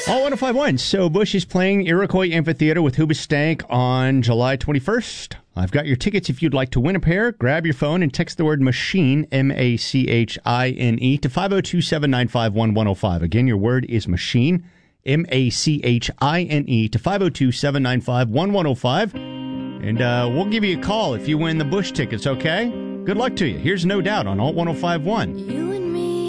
All 105.1. So Bush is playing Iroquois Amphitheater with Hoobastank on July 21st. I've got your tickets if you'd like to win a pair. Grab your phone and text the word MACHINE, M-A-C-H-I-N-E, to 502-795-1105. Again, your word is MACHINE, M-A-C-H-I-N-E, to 502-795-1105. And we'll give you a call if you win the Bush tickets, okay? Good luck to you. Here's No Doubt on Alt 105.1.